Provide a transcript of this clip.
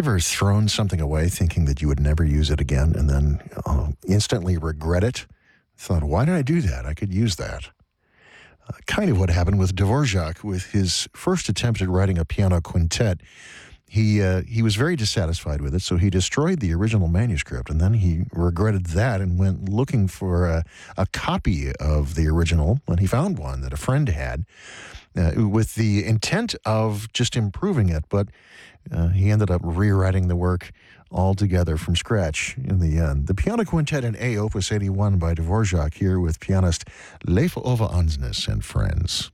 Ever thrown something away thinking that you would never use it again and then instantly regret it? Thought, why did I do that? I could use that. Kind of what happened with Dvorak with his first attempt at writing a piano quintet. He was very dissatisfied with it, so he destroyed the original manuscript, and then he regretted that and went looking for a copy of the original, and he found one that a friend had with the intent of just improving it, but he ended up rewriting the work altogether from scratch in the end. The Piano Quintet in A, Opus 81 by Dvorak, here with pianist Leif Ove Andsnes and friends.